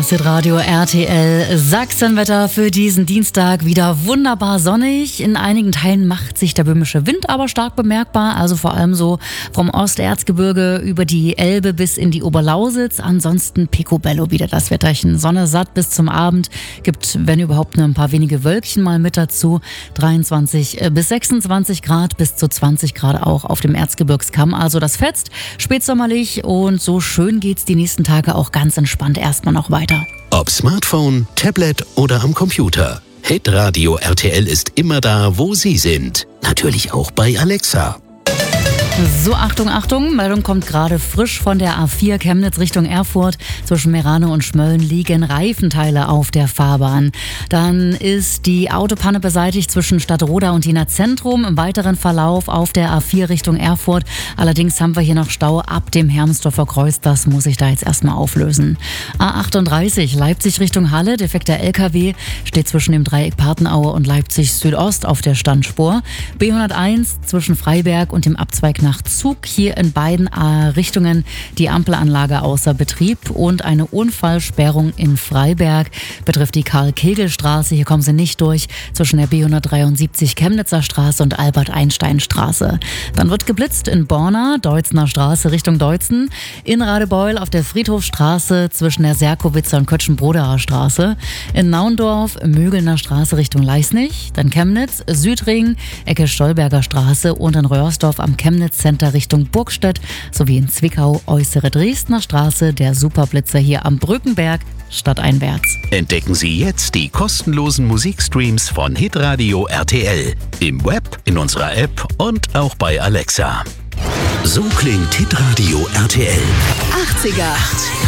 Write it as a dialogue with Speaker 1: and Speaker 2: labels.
Speaker 1: Das Hitradio RTL Sachsenwetter für diesen Dienstag. Wieder wunderbar sonnig. In einigen Teilen macht sich der böhmische Wind aber stark bemerkbar. Also vor allem so vom Osterzgebirge über die Elbe bis in die Oberlausitz. Ansonsten picobello wieder das Wetterchen. Sonne satt bis zum Abend. Gibt, wenn überhaupt, nur ein paar wenige Wölkchen mal mit dazu. 23 bis 26 Grad bis zu 20 Grad auch auf dem Erzgebirgskamm. Also das fetzt spätsommerlich und so schön geht's die nächsten Tage auch ganz entspannt erstmal noch weiter.
Speaker 2: Ob Smartphone, Tablet oder am Computer. Hitradio RTL ist immer da, wo Sie sind. Natürlich auch bei Alexa.
Speaker 1: So, Achtung, Achtung, Meldung kommt gerade frisch von der A4 Chemnitz Richtung Erfurt. Zwischen Meerane und Schmölln liegen Reifenteile auf der Fahrbahn. Dann ist die Autopanne beseitigt zwischen Stadtroda und Jena Zentrum. Im weiteren Verlauf auf der A4 Richtung Erfurt. Allerdings haben wir hier noch Stau ab dem Hermsdorfer Kreuz. Das muss ich da jetzt erstmal auflösen. A38 Leipzig Richtung Halle. Defekter LKW steht zwischen dem Dreieck Partenaue und Leipzig Südost auf der Standspur. B101 zwischen Freiberg und dem Abzweig nach Zug, hier in beiden Richtungen die Ampelanlage außer Betrieb und eine Unfallsperrung in Freiberg betrifft die Karl-Kegel-Straße. Hier kommen sie nicht durch zwischen der B173 Chemnitzer Straße und Albert-Einstein-Straße. Dann wird geblitzt in Borna, Deutzener Straße Richtung Deutzen, in Radebeul auf der Friedhofstraße zwischen der Serkowitzer und Kötschenbroderer Straße, in Naundorf, Mögelner Straße Richtung Leisnig, dann Chemnitz, Südring, Ecke Stolberger Straße und in Röhrsdorf am Chemnitz Center Richtung Burgstedt sowie in Zwickau äußere Dresdner Straße, der Superblitzer hier am Brückenberg stadteinwärts.
Speaker 2: Entdecken Sie jetzt die kostenlosen Musikstreams von Hitradio RTL im Web, in unserer App und auch bei Alexa. So klingt Hitradio RTL.
Speaker 3: 80er.